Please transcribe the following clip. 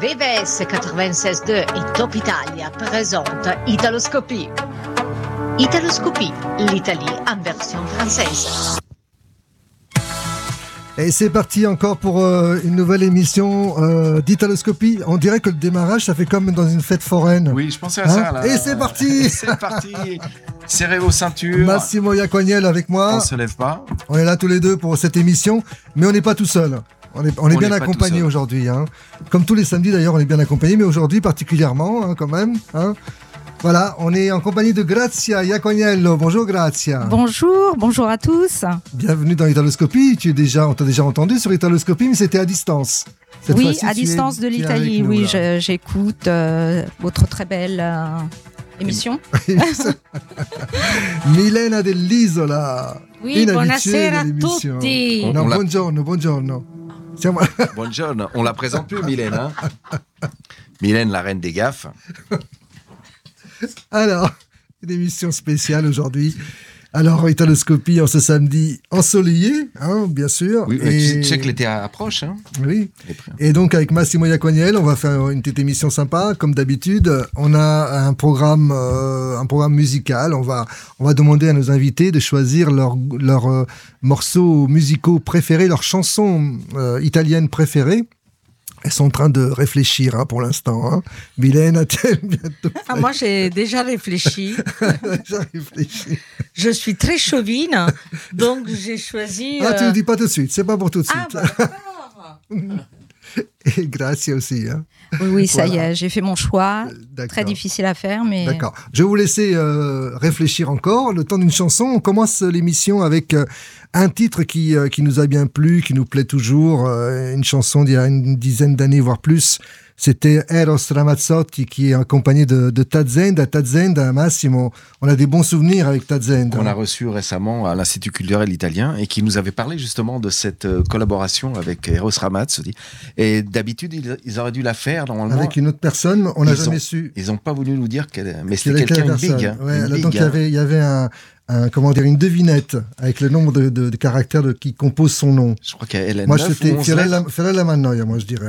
VVS 96.2 et Top Italia présente Italoscopie. Italoscopie, l'Italie en version française. Et c'est parti encore pour une nouvelle émission d'Italoscopie. On dirait que le démarrage, ça fait comme dans une fête foraine. Oui, je pensais à ça. Là, et c'est parti. C'est parti. Serrez vos ceintures. Massimo Iacognel avec moi. On se lève pas. On est là tous les deux pour cette émission, mais on n'est pas tout seul. On est bien accompagné aujourd'hui. Comme tous les samedis d'ailleurs, on est bien accompagné, mais aujourd'hui particulièrement quand même. Voilà, on est en compagnie de Grazia Iacognello. Bonjour Grazia. Bonjour à tous. Bienvenue dans Italoscopie. On t'a déjà entendu sur Italoscopie, mais c'était à distance. Oui, à distance de l'Italie. Oui, j'écoute votre très belle émission. Milena dell'Isola. Oui, buonasera a tutti. No, buongiorno. Buongiorno. On la présente plus, Mylène. Mylène, la reine des gaffes. Alors, une émission spéciale aujourd'hui. Alors, Italoscopie en ce samedi ensoleillé, bien sûr. Oui, et tu sais que l'été approche. Oui. Et donc, avec Massimo Iacognel, on va faire une petite émission sympa, comme d'habitude. On a un programme musical. On va demander à nos invités de choisir leurs morceaux musicaux préférés, leurs chansons italiennes préférées. Elles sont en train de réfléchir pour l'instant. Mylène a-t-elle bientôt fait... Moi, j'ai déjà réfléchi. Je suis très chauvine, donc j'ai choisi... tu ne le dis pas tout de suite, c'est pas pour tout de suite. D'accord. Et Grazia aussi. Oui, ça y est, j'ai fait mon choix. Très difficile à faire, mais... D'accord. Je vais vous laisser réfléchir encore. Le temps d'une chanson, on commence l'émission avec un titre qui nous a bien plu, qui nous plaît toujours. Une chanson d'il y a une dizaine d'années, voire plus. C'était Eros Ramazzotti qui est accompagné de Tazenda. Tazenda, Massimo, on a des bons souvenirs avec Tazenda. On a reçu récemment à l'Institut culturel italien et qui nous avait parlé justement de cette collaboration avec Eros Ramazzotti. Et d'habitude, ils auraient dû la faire normalement. Avec une autre personne, on n'a jamais su. Ils n'ont pas voulu nous dire mais c'était quelqu'un de big. Donc il y avait une devinette avec le nombre de caractères qui composent son nom. Je crois qu'il y a Hélène. Moi, c'était Fiorella Mannoia, moi je dirais.